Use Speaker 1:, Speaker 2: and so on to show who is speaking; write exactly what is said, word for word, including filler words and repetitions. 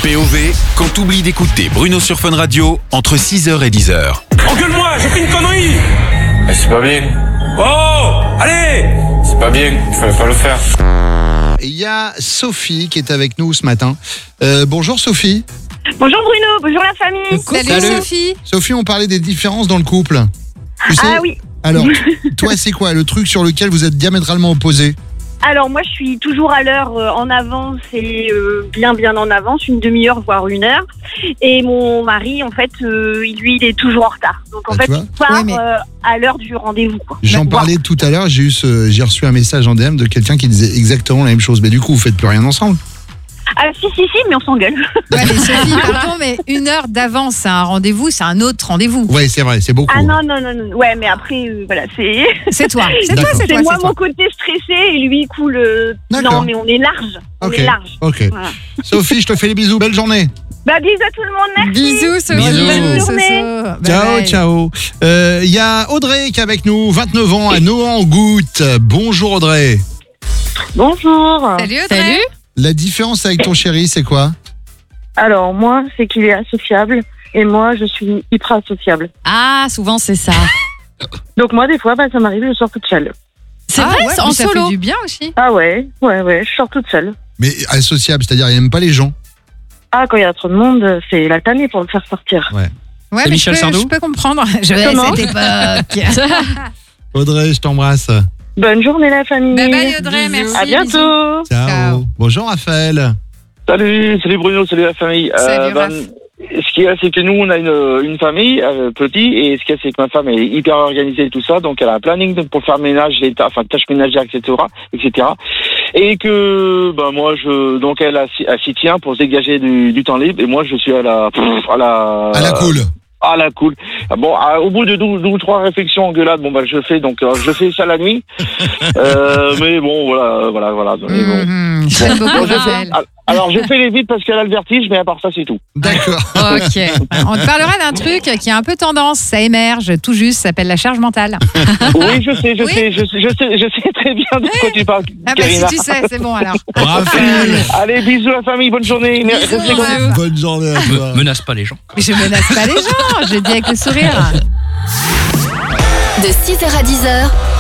Speaker 1: P O V, quand t'oublies d'écouter Bruno sur Fun Radio, entre six heures et dix heures.
Speaker 2: Engueule-moi, j'ai fait une connerie.
Speaker 3: Mais c'est pas bien.
Speaker 2: Oh, allez.
Speaker 3: C'est pas bien, il fallait pas le faire.
Speaker 4: Il y a Sophie qui est avec nous ce matin. Euh, bonjour Sophie.
Speaker 5: Bonjour Bruno, bonjour la famille.
Speaker 6: Salut,
Speaker 4: Salut.
Speaker 6: Sophie.
Speaker 4: Sophie, on parlait des différences dans le couple. Tu sais,
Speaker 5: Ah oui.
Speaker 4: alors, toi, c'est quoi le truc sur lequel vous êtes diamétralement opposés?
Speaker 5: Alors moi je suis toujours à l'heure euh, en avance et euh, bien bien en avance, une demi-heure voire une heure. Et mon mari en fait, euh, lui il est toujours en retard. Donc en
Speaker 4: Bah,
Speaker 5: fait
Speaker 4: tu vois.
Speaker 5: il part
Speaker 6: Ouais, mais-
Speaker 5: euh, à l'heure du rendez-vous. quoi.
Speaker 4: J'en
Speaker 5: Bah,
Speaker 4: parlais tout à l'heure, j'ai, eu ce- j'ai reçu un message en D M de quelqu'un qui disait exactement la même chose. Mais du coup, vous faites plus rien ensemble?
Speaker 5: Ah si si si, mais on s'engueule.
Speaker 6: Ouais, mais Sophie, pardon, mais une heure d'avance, c'est un rendez-vous, c'est un autre rendez-vous.
Speaker 4: Ouais, c'est vrai, c'est beaucoup.
Speaker 5: Ah non non non non. Ouais mais après euh, voilà c'est.
Speaker 6: C'est toi, c'est toi,
Speaker 4: D'accord.
Speaker 6: c'est
Speaker 5: C'est
Speaker 6: toi,
Speaker 5: moi
Speaker 6: c'est toi.
Speaker 5: mon côté stressé et lui cool. euh,
Speaker 4: D'accord.
Speaker 5: Non mais on est large. On
Speaker 4: Ok.
Speaker 5: est large.
Speaker 4: Ok.
Speaker 5: Voilà.
Speaker 4: Sophie, je te fais des bisous, belle journée.
Speaker 5: Bah bisous à tout le monde, merci.
Speaker 6: Bisous, Sophie.
Speaker 4: Bisous.
Speaker 5: Bonne
Speaker 6: Bisous,
Speaker 5: journée.
Speaker 6: Soso. Bye
Speaker 4: Ciao,
Speaker 6: bye.
Speaker 4: ciao. Euh, Il y a Audrey qui est avec nous, vingt-neuf ans, à Nohant-en-Goutte. Bonjour Audrey.
Speaker 7: Bonjour.
Speaker 6: Salut, Audrey.
Speaker 4: La différence avec ton chéri, c'est quoi?
Speaker 7: Alors, moi, c'est qu'il est associable et moi, je suis hyper associable.
Speaker 6: Ah, souvent c'est ça.
Speaker 7: Donc, moi, des fois, bah, ça m'arrive, je sors toute seule.
Speaker 6: C'est
Speaker 8: Ah
Speaker 6: vrai,
Speaker 8: ouais,
Speaker 6: en
Speaker 8: mais ça
Speaker 6: solo.
Speaker 8: fait du bien aussi.
Speaker 7: Ah ouais, ouais, ouais, je sors toute seule.
Speaker 4: Mais associable, c'est-à-dire il n'aime pas les gens.
Speaker 7: Ah, quand il y a trop de monde, c'est la tannée pour le faire sortir.
Speaker 6: Ouais,
Speaker 2: C'est
Speaker 6: mais
Speaker 2: Michel
Speaker 6: je peux,
Speaker 2: Sardou
Speaker 6: je peux comprendre. Je vais
Speaker 7: Comment
Speaker 6: cette époque.
Speaker 4: Audrey, je t'embrasse.
Speaker 7: Bonne journée, la famille.
Speaker 6: Bye bye, Audrey,
Speaker 8: Bisous.
Speaker 6: merci.
Speaker 7: À bientôt.
Speaker 6: bisous.
Speaker 4: Ciao.
Speaker 6: Ciao.
Speaker 4: Bonjour Raphaël.
Speaker 9: Salut, salut Bruno, salut la famille.
Speaker 6: Salut,
Speaker 9: ben,
Speaker 6: Raph.
Speaker 9: ce qu'il y a, c'est que nous, on a une, une famille euh, petit, et ce qu'il y a, c'est que ma femme est hyper organisée et tout ça, donc elle a un planning pour faire ménage, les ta- enfin tâches ménagères, et cetera, et cetera. Et que, ben moi, je, donc elle, a s'y- elle s'y tient pour se dégager du, du temps libre, et moi, je suis à la, pff, à la,
Speaker 4: À la cool.
Speaker 9: à la cool. Ah, Bon, à- au bout de douze, douze ou trois réflexions engueulades, bon bah je fais donc euh, je fais ça la nuit. euh, mais bon, voilà, voilà, voilà. Mais bon.
Speaker 6: Mhm, je t'aime beaucoup,
Speaker 9: Bon, je fais-
Speaker 6: Raphaël.
Speaker 9: alors je fais les vides parce qu'elle a le vertige, mais à part ça, c'est tout.
Speaker 4: D'accord.
Speaker 6: Ok. On te parlera d'un truc qui a un peu tendance, ça émerge tout juste, ça s'appelle la charge mentale.
Speaker 9: Oui, je sais, je
Speaker 6: Oui.
Speaker 9: sais, je sais, je sais, je sais très bien de quoi tu parles,
Speaker 6: Ah bah si
Speaker 9: Karina.
Speaker 6: tu sais, c'est bon alors.
Speaker 4: Raphaël.
Speaker 9: Allez, bisous à la famille, bonne journée.
Speaker 6: Bisous,
Speaker 9: Restez comme
Speaker 6: Raph.
Speaker 4: Bonne journée à toi.
Speaker 2: Menace pas les gens.
Speaker 6: Mais je menace pas les gens, je le dis avec le sourire.
Speaker 10: De six heures à dix heures,